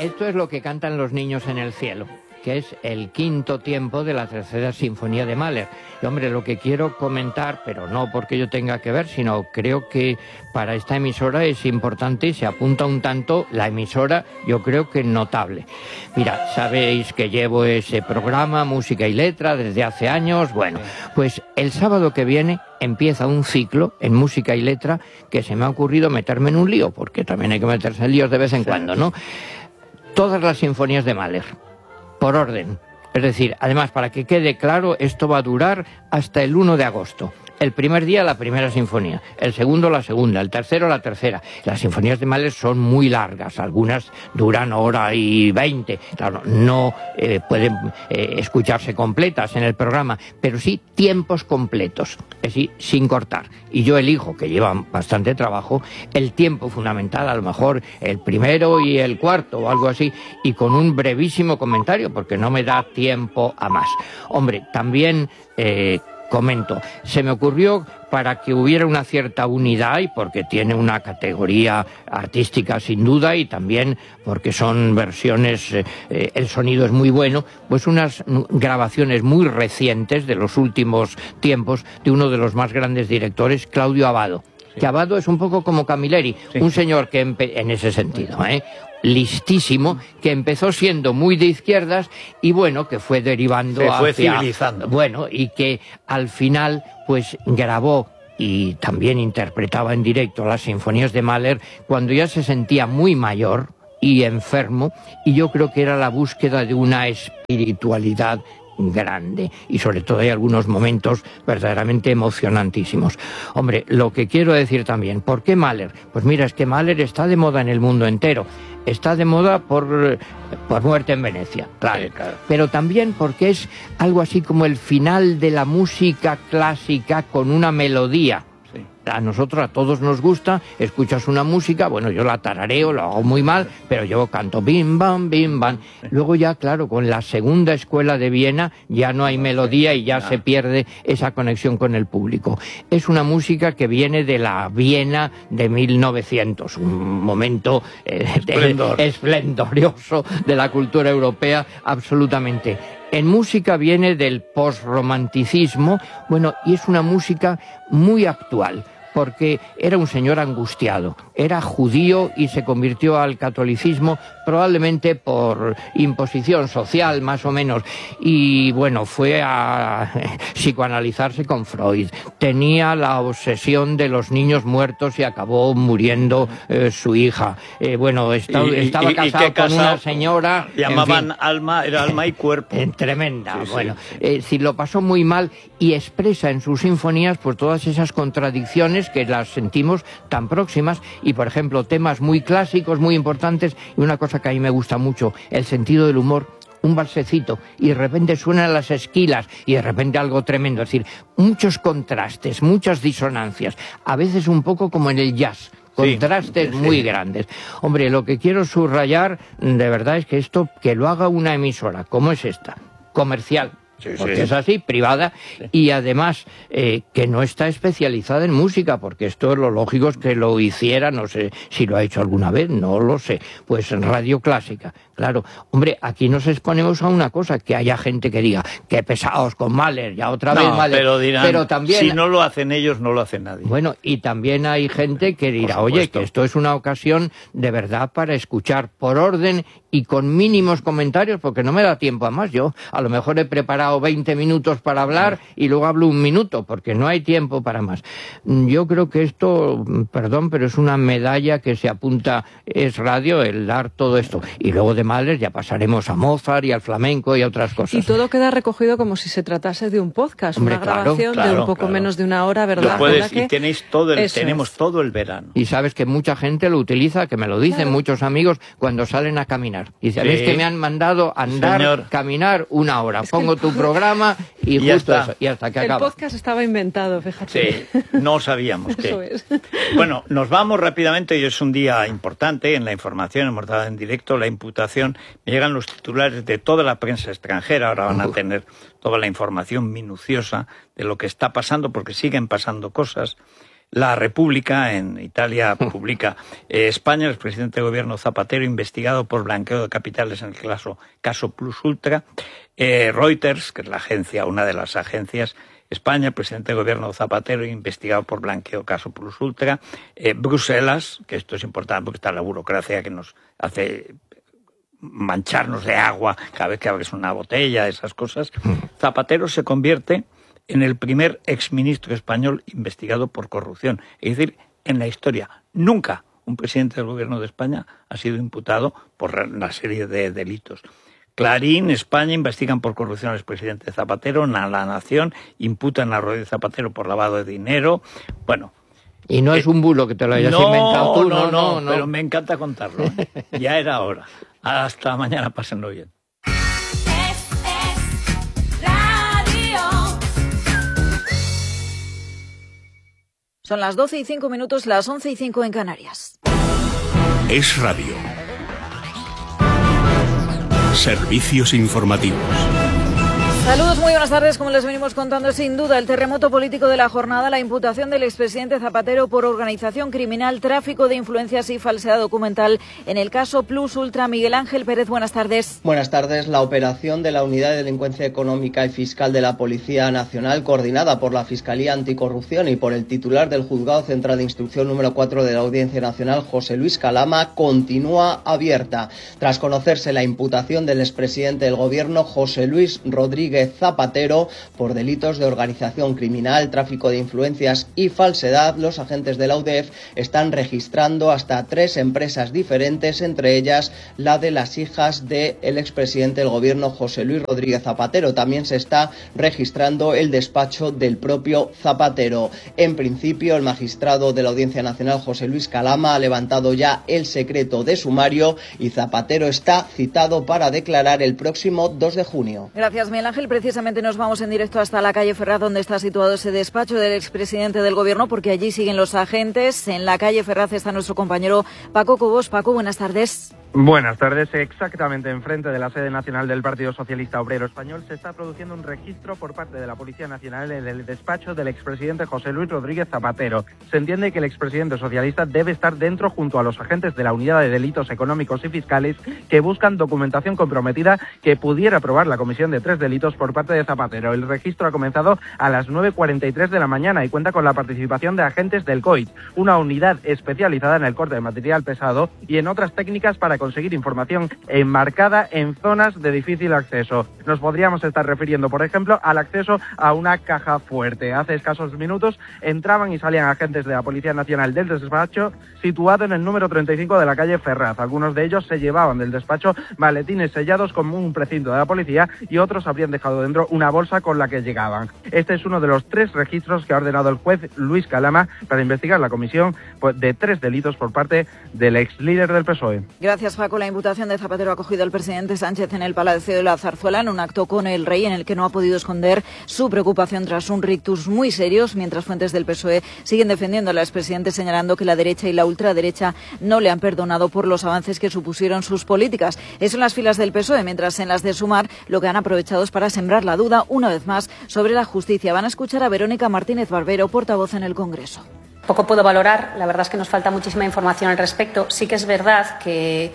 esto es lo que cantan los niños en el cielo, que es el quinto tiempo de la tercera sinfonía de Mahler. Y hombre, lo que quiero comentar, pero no porque yo tenga que ver, sino creo que para esta emisora es importante y se apunta un tanto la emisora, yo creo que notable. Mira, sabéis que llevo ese programa, Música y Letra, desde hace años. Bueno, pues el sábado que viene empieza un ciclo en Música y Letra que se me ha ocurrido meterme en un lío, porque también hay que meterse en líos de vez en cuando, ¿no? Todas las sinfonías de Mahler, por orden. Es decir, además, para que quede claro, esto va a durar hasta el 1 de agosto. El primer día la primera sinfonía, el segundo la segunda, el tercero la tercera. Las sinfonías de Mahler son muy largas, algunas duran 1:20. Claro, no pueden escucharse completas en el programa, pero sí tiempos completos, es decir, sin cortar. Y yo elijo, que lleva bastante trabajo, el tiempo fundamental, a lo mejor el primero y el cuarto o algo así, y con un brevísimo comentario, porque no me da tiempo a más. Hombre, también comento, se me ocurrió para que hubiera una cierta unidad y porque tiene una categoría artística sin duda y también porque son versiones, el sonido es muy bueno, pues unas grabaciones muy recientes de los últimos tiempos de uno de los más grandes directores, Claudio Abbado. Sí. Que Abbado es un poco como Camilleri, sí. Un señor que en ese sentido, listísimo, que empezó siendo muy de izquierdas y bueno, que fue derivando se fue civilizando. Bueno, y que al final pues grabó y también interpretaba en directo las sinfonías de Mahler cuando ya se sentía muy mayor y enfermo, y yo creo que era la búsqueda de una espiritualidad grande, y sobre todo hay algunos momentos verdaderamente emocionantísimos. Hombre, lo que quiero decir también, ¿por qué Mahler? Pues mira, es que Mahler está de moda en el mundo entero. Está de moda por Muerte en Venecia, claro. Sí, claro. Pero también porque es algo así como el final de la música clásica con una melodía. A nosotros, a todos nos gusta, escuchas una música, bueno, yo la tarareo, lo hago muy mal, pero yo canto bim, bam, bim, bam. Luego ya, claro, con la segunda escuela de Viena ya no hay melodía y ya se pierde esa conexión con el público. Es una música que viene de la Viena de 1900, un momento esplendoroso de la cultura europea, absolutamente. En música viene del posromanticismo, bueno, y es una música muy actual, porque era un señor angustiado, era judío y se convirtió al catolicismo probablemente por imposición social, más o menos, y bueno, fue a psicoanalizarse con Freud, tenía la obsesión de los niños muertos y acabó muriendo su hija, bueno, estaba casado con una señora... Llamaban alma, era alma y cuerpo. Tremenda, sí, bueno, sí, lo pasó muy mal y expresa en sus sinfonías pues todas esas contradicciones que las sentimos tan próximas y, por ejemplo, temas muy clásicos, muy importantes, y una cosa que a mí me gusta mucho, el sentido del humor, un balsecito, y de repente suenan las esquilas, y de repente algo tremendo, es decir, muchos contrastes, muchas disonancias, a veces un poco como en el jazz, contrastes muy grandes. Hombre, lo que quiero subrayar, de verdad, es que esto, que lo haga una emisora, como es esta, comercial, porque es así, privada, y además que no está especializada en música, porque esto es lo lógico es que lo hiciera, no sé si lo ha hecho alguna vez, no lo sé, pues en radio clásica. Claro, hombre, aquí nos exponemos a una cosa, que haya gente que diga, qué pesados con Mahler, ya otra vez Mahler, pero dirán, pero también, si no lo hacen ellos, no lo hace nadie. Bueno, y también hay gente que dirá, oye, que esto es una ocasión de verdad para escuchar por orden y con mínimos comentarios, porque no me da tiempo a más. Yo a lo mejor he preparado 20 minutos para hablar y luego hablo un minuto, porque no hay tiempo para más. Yo creo que esto, perdón, pero es una medalla que se apunta, es radio, el dar todo esto. Y luego de Mahler ya pasaremos a Mozart y al flamenco y a otras cosas. Y todo queda recogido como si se tratase de un podcast, hombre, una grabación de un poco menos de una hora, ¿verdad? Lo puedes, y tenéis tenemos todo el verano. Y sabes que mucha gente lo utiliza, que me lo dicen muchos amigos cuando salen a caminar. Y sabéis que me han mandado andar, caminar una hora. Pongo tu programa y justo eso, y hasta que acaba. El podcast estaba inventado, fíjate. Sí, no sabíamos que... Eso es. Bueno, nos vamos rápidamente, y es un día importante en la información, hemos dado en directo la imputación. Me llegan los titulares de toda la prensa extranjera, ahora van a tener toda la información minuciosa de lo que está pasando, porque siguen pasando cosas. La República en Italia publica España, el expresidente del gobierno Zapatero investigado por blanqueo de capitales en el caso Plus Ultra. Reuters, que es la agencia, una de las agencias, España, el presidente del gobierno Zapatero investigado por blanqueo caso Plus Ultra. Bruselas, que esto es importante porque está la burocracia que nos hace mancharnos de agua cada vez que abres una botella, esas cosas. Zapatero se convierte en el primer exministro español investigado por corrupción. Es decir, en la historia, nunca un presidente del gobierno de España ha sido imputado por una serie de delitos. Clarín, España, investigan por corrupción al expresidente Zapatero. La Nación, imputan a Rodríguez Zapatero por lavado de dinero. Bueno. Y no es un bulo que te lo hayas inventado tú. No, pero me encanta contarlo. Ya era hora. Hasta mañana, pásenlo bien. Son las 12:05, las 11:05 en Canarias. Es Radio. Servicios informativos. Saludos, muy buenas tardes. Como les venimos contando, sin duda el terremoto político de la jornada, la imputación del expresidente Zapatero por organización criminal, tráfico de influencias y falsedad documental en el caso Plus Ultra. Miguel Ángel Pérez, buenas tardes. Buenas tardes. La operación de la Unidad de Delincuencia Económica y Fiscal de la Policía Nacional, coordinada por la Fiscalía Anticorrupción y por el titular del Juzgado Central de Instrucción número 4 de la Audiencia Nacional, José Luis Calama, continúa abierta. Tras conocerse la imputación del expresidente del Gobierno, José Luis Rodríguez Zapatero, por delitos de organización criminal, tráfico de influencias y falsedad, los agentes de la UDEF están registrando hasta 3 empresas diferentes, entre ellas la de las hijas del expresidente del Gobierno, José Luis Rodríguez Zapatero. También se está registrando el despacho del propio Zapatero. En principio, el magistrado de la Audiencia Nacional, José Luis Calama, ha levantado ya el secreto de sumario y Zapatero está citado para declarar el próximo 2 de junio. Gracias, Miguel Ángel. Precisamente nos vamos en directo hasta la calle Ferraz, donde está situado ese despacho del expresidente del Gobierno, porque allí siguen los agentes. En la calle Ferraz está nuestro compañero Paco Cobos. Paco, buenas tardes. Buenas tardes. Exactamente enfrente de la sede nacional del Partido Socialista Obrero Español se está produciendo un registro por parte de la Policía Nacional en el despacho del expresidente José Luis Rodríguez Zapatero. Se entiende que el expresidente socialista debe estar dentro junto a los agentes de la Unidad de Delitos Económicos y Fiscales que buscan documentación comprometida que pudiera probar la comisión de 3 delitos por parte de Zapatero. El registro ha comenzado a las 9:43 de la mañana y cuenta con la participación de agentes del COIT, una unidad especializada en el corte de material pesado y en otras técnicas para conseguir información enmarcada en zonas de difícil acceso. Nos podríamos estar refiriendo, por ejemplo, al acceso a una caja fuerte. Hace escasos minutos entraban y salían agentes de la Policía Nacional del despacho situado en el número 35 de la calle Ferraz. Algunos de ellos se llevaban del despacho maletines sellados como un precinto de la policía y otros habrían dejado dentro una bolsa con la que llegaban. Este es uno de los 3 registros que ha ordenado el juez Luis Calama para investigar la comisión de 3 delitos por parte del ex líder del PSOE. Gracias, Paco. La imputación de Zapatero ha acogido al presidente Sánchez en el Palacio de la Zarzuela en un acto con el rey en el que no ha podido esconder su preocupación tras un rictus muy serios, mientras fuentes del PSOE siguen defendiendo al expresidente, señalando que la derecha y la ultraderecha no le han perdonado por los avances que supusieron sus políticas. Eso en las filas del PSOE, mientras en las de Sumar lo que han aprovechado es para sembrar la duda una vez más sobre la justicia. Van a escuchar a Verónica Martínez Barbero, portavoz en el Congreso. Poco puedo valorar, la verdad es que nos falta muchísima información al respecto. Sí que es verdad que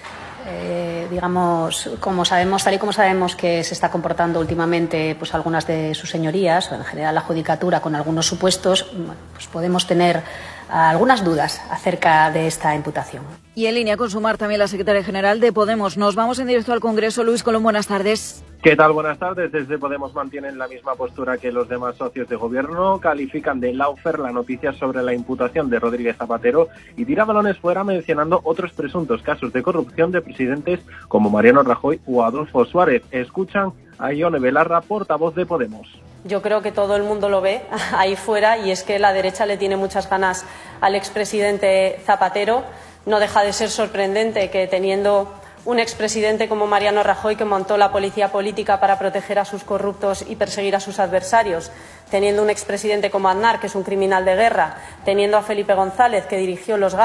digamos, tal y como sabemos que se está comportando últimamente pues algunas de sus señorías, o en general la judicatura, con algunos supuestos, pues podemos tener algunas dudas acerca de esta imputación. Y en línea con Sumar también la secretaria general de Podemos. Nos vamos en directo al Congreso. Luis Colón, buenas tardes. ¿Qué tal? Buenas tardes. Desde Podemos mantienen la misma postura que los demás socios de gobierno. Califican de lawfare la noticia sobre la imputación de Rodríguez Zapatero y tira balones fuera mencionando otros presuntos casos de corrupción de presidentes como Mariano Rajoy o Adolfo Suárez. Escuchan a Ione Belarra, portavoz de Podemos. Yo creo que todo el mundo lo ve ahí fuera y es que la derecha le tiene muchas ganas al expresidente Zapatero. No deja de ser sorprendente que teniendo un expresidente como Mariano Rajoy, que montó la policía política para proteger a sus corruptos y perseguir a sus adversarios, teniendo un expresidente como Aznar, que es un criminal de guerra, teniendo a Felipe González, que dirigió los GAL,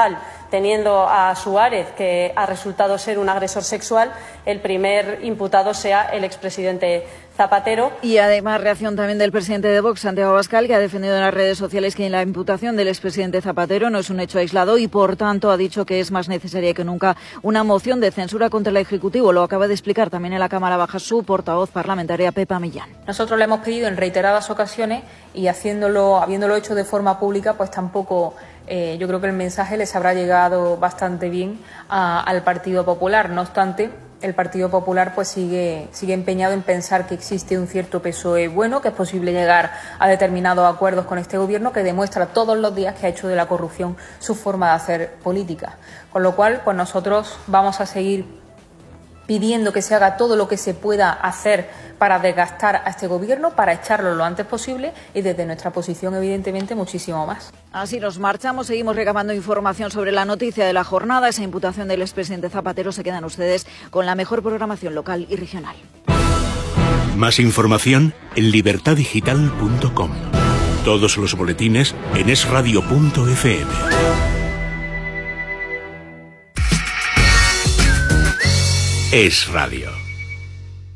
teniendo a Suárez, que ha resultado ser un agresor sexual, el primer imputado sea el expresidente Zapatero. Y además reacción también del presidente de Vox, Santiago Abascal, que ha defendido en las redes sociales que la imputación del expresidente Zapatero no es un hecho aislado y, por tanto, ha dicho que es más necesaria que nunca una moción de censura contra el Ejecutivo. Lo acaba de explicar también en la Cámara Baja su portavoz parlamentaria, Pepa Millán. Nosotros le hemos pedido en reiteradas ocasiones y habiéndolo hecho de forma pública, pues tampoco yo creo que el mensaje les habrá llegado bastante bien al Partido Popular. No obstante, el Partido Popular pues sigue empeñado en pensar que existe un cierto PSOE bueno, que es posible llegar a determinados acuerdos con este gobierno, que demuestra todos los días que ha hecho de la corrupción su forma de hacer política. Con lo cual, pues nosotros vamos a seguir pidiendo que se haga todo lo que se pueda hacer para desgastar a este gobierno, para echarlo lo antes posible y desde nuestra posición, evidentemente, muchísimo más. Así nos marchamos, seguimos recabando información sobre la noticia de la jornada, esa imputación del expresidente Zapatero. Se quedan ustedes con la mejor programación local y regional. Más información en libertadigital.com. Todos los boletines en esradio.fm. Es Radio.